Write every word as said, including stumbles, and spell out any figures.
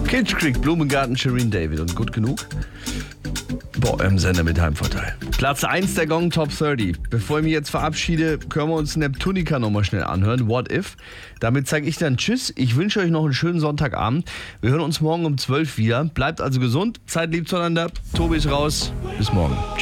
Kitsch Creek, Blumengarten, Shireen David und gut genug? Boah, im Sender mit Heimvorteil. Platz eins der Gong Top dreißig. Bevor ich mich jetzt verabschiede, können wir uns Neptunica nochmal schnell anhören. What If? Damit sage ich dann Tschüss. Ich wünsche euch noch einen schönen Sonntagabend. Wir hören uns morgen um zwölf wieder. Bleibt also gesund, seid lieb zueinander. Tobi ist raus. Bis morgen.